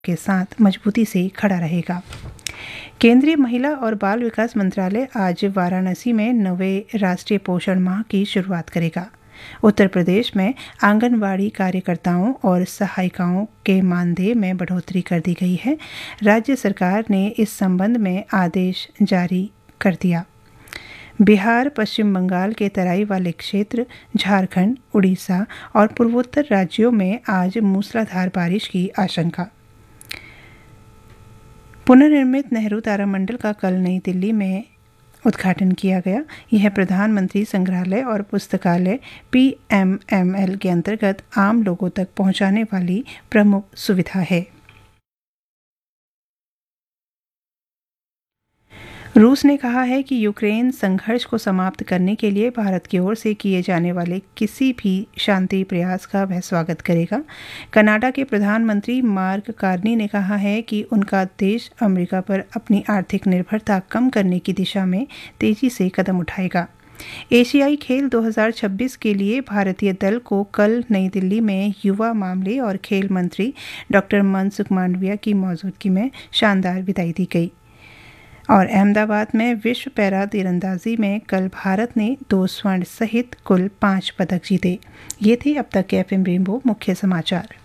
के साथ मजबूती से खड़ा रहेगा। केंद्रीय महिला और बाल विकास मंत्रालय आज वाराणसी में 9वें राष्ट्रीय पोषण माह की शुरुआत करेगा। उत्तर प्रदेश में आंगनवाड़ी कार्यकर्ताओं और सहायिकाओं के मानदेय में बढ़ोतरी कर दी गई है। राज्य सरकार ने इस संबंध में आदेश जारी कर दिया। बिहार, पश्चिम बंगाल के तराई वाले क्षेत्र, झारखंड, उड़ीसा और पूर्वोत्तर राज्यों में आज मूसलाधार बारिश की आशंका। पुनर्निर्मित नेहरू तारामंडल का कल नई दिल्ली में उद्घाटन किया गया। यह प्रधानमंत्री संग्रहालय और पुस्तकालय PMML के अंतर्गत आम लोगों तक पहुंचाने वाली प्रमुख सुविधा है। रूस ने कहा है कि यूक्रेन संघर्ष को समाप्त करने के लिए भारत की ओर से किए जाने वाले किसी भी शांति प्रयास का वह स्वागत करेगा। कनाडा के प्रधानमंत्री मार्क कार्नी ने कहा है कि उनका देश अमेरिका पर अपनी आर्थिक निर्भरता कम करने की दिशा में तेजी से कदम उठाएगा। एशियाई खेल 2026 के लिए भारतीय दल को कल नई दिल्ली में युवा मामले और खेल मंत्री डॉक्टर मनसुख मांडविया की मौजूदगी में शानदार विदाई दी गई। और अहमदाबाद में विश्व पैरा तीरंदाजी में कल भारत ने 2 स्वर्ण सहित कुल 5 पदक जीते। ये थे अब तक के FM रेनबो मुख्य समाचार।